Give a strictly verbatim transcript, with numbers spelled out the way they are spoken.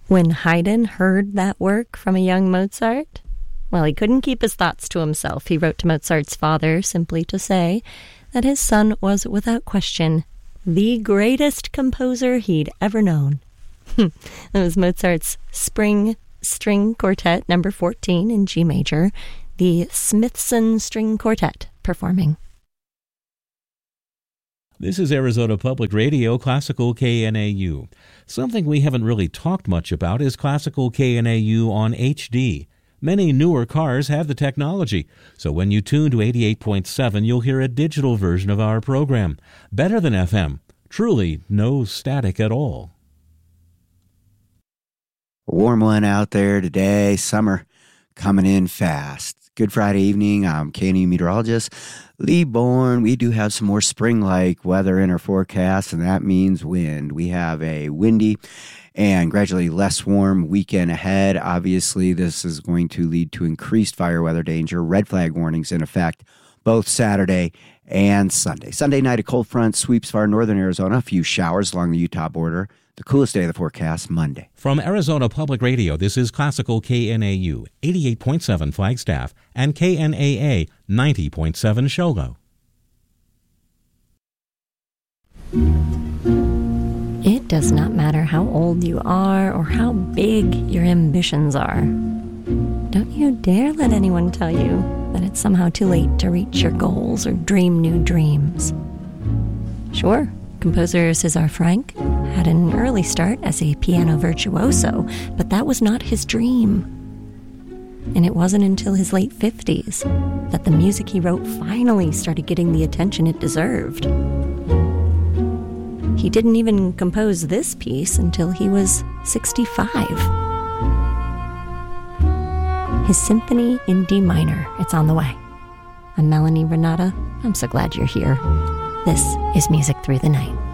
When Haydn heard that work from a young Mozart, well, he couldn't keep his thoughts to himself. He wrote to Mozart's father simply to say that his son was, without question, the greatest composer he'd ever known. It was Mozart's Spring String Quartet number fourteen in G major, the Smithson String Quartet performing. This is Arizona Public Radio, Classical K N A U. Something we haven't really talked much about is Classical K N A U on H D. Many newer cars have the technology, so when you tune to eighty-eight point seven, you'll hear a digital version of our program. Better than F M. Truly no static at all. A warm one out there today. Summer coming in fast. Good Friday evening. I'm K N A U meteorologist Lee Bourne. We do have some more spring-like weather in our forecast, and that means wind. We have a windy and gradually less warm weekend ahead. Obviously, this is going to lead to increased fire weather danger. Red flag warnings in effect both Saturday and Sunday. Sunday night, a cold front sweeps far northern Arizona. A few showers along the Utah border. The coolest day of the forecast, Monday. From Arizona Public Radio, this is Classical K N A U, eighty-eight point seven Flagstaff, and K N A A, ninety point seven Shogo. It does not matter how old you are or how big your ambitions are. Don't you dare let anyone tell you that it's somehow too late to reach your goals or dream new dreams. Sure, composer César Franck had an early start as a piano virtuoso, but that was not his dream. And it wasn't until his late fifties that the music he wrote finally started getting the attention it deserved. He didn't even compose this piece until he was sixty-five. His Symphony in D minor, it's on the way. I'm Melanie Renata. I'm so glad you're here. This is Music Through the Night.